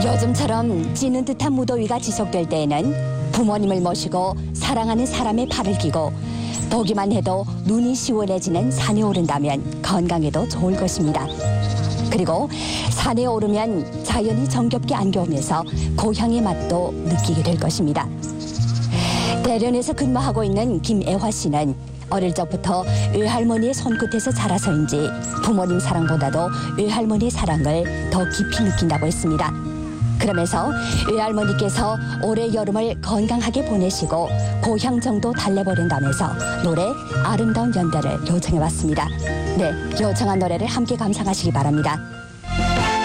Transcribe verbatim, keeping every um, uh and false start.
요즘처럼 찌는 듯한 무더위가 지속될 때에는 부모님을 모시고 사랑하는 사람의 팔을 끼고 보기만 해도 눈이 시원해지는 산에 오른다면 건강에도 좋을 것입니다. 그리고 산에 오르면 자연이 정겹게 안겨오면서 고향의 맛도 느끼게 될 것입니다. 대련에서 근무하고 있는 김애화 씨는 어릴 적부터 외할머니의 손끝에서 자라서인지 부모님 사랑보다도 외할머니의 사랑을 더 깊이 느낀다고 했습니다. 그러면서 외할머니께서 올해 여름을 건강하게 보내시고 고향 정도 달래보낸다면서 노래 아름다운 연대를 요청해왔습니다. 네, 요청한 노래를 함께 감상하시기 바랍니다.